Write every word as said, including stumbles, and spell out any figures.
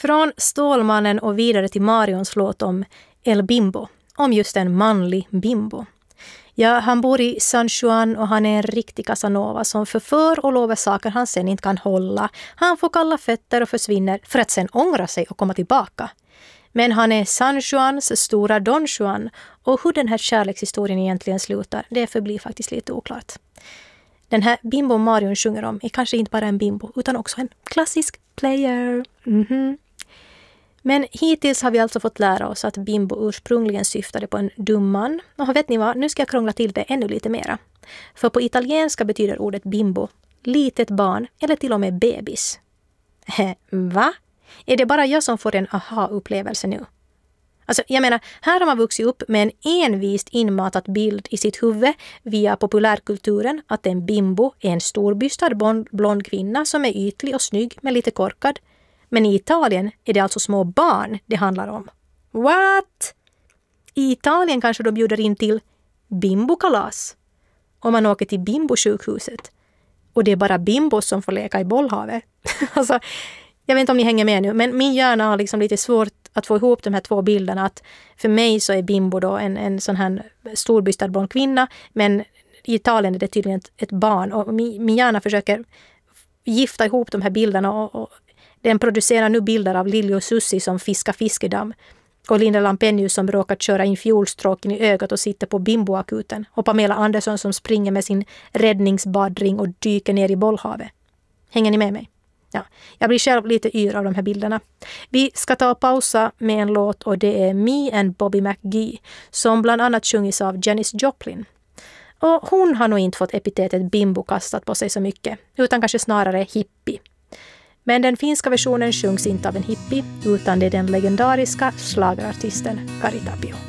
Från Stålmannen och vidare till Marions låt om El Bimbo, om just en manlig bimbo. Ja, han bor i San Juan och han är en riktig Casanova som förför och lovar saker han sen inte kan hålla. Han får kalla fötter och försvinner för att sen ångra sig och komma tillbaka. Men han är San Juans stora Don Juan och hur den här kärlekshistorien egentligen slutar, det förblir faktiskt lite oklart. Den här bimbo Marion sjunger om är kanske inte bara en bimbo utan också en klassisk player. Mm-hmm. Men hittills har vi alltså fått lära oss att bimbo ursprungligen syftade på en dum man. Och vet ni vad, nu ska jag krångla till det ännu lite mera. För på italienska betyder ordet bimbo litet barn eller till och med bebis. Va? Är det bara jag som får en aha-upplevelse nu? Alltså, jag menar, här har man vuxit upp med en envist inmatat bild i sitt huvud via populärkulturen att en bimbo är en storbystad blond kvinna som är ytlig och snygg men lite korkad. Men i Italien är det alltså små barn det handlar om. What? I Italien kanske de bjuder in till bimbokalas. Om man åker till bimbosjukhuset. Och det är bara bimbos som får leka i bollhavet. Alltså, jag vet inte om ni hänger med nu, men min hjärna har liksom lite svårt att få ihop de här två bilderna. Att för mig så är bimbo då en, en sån här storbystad blond kvinna, men i Italien är det tydligen ett, ett barn. Och min, min hjärna försöker gifta ihop de här bilderna och, och den producerar nu bilder av Lili och Susie som fiskar fiskedamm. Och Linda Lampenius som råkat köra in fjolstråken i ögat och sitter på bimboakuten. Och Pamela Andersson som springer med sin räddningsbadring och dyker ner i bollhavet. Hänger ni med mig? Ja, jag blir själv lite yr av de här bilderna. Vi ska ta och pausa med en låt och det är Me and Bobby McGee som bland annat sjungits av Janis Joplin. Och hon har nog inte fått epitetet bimbo kastat på sig så mycket, utan kanske snarare hippie. Men den finska versionen sjungs inte av en hippie, utan det är den legendariska slagerartisten Kari Tapio.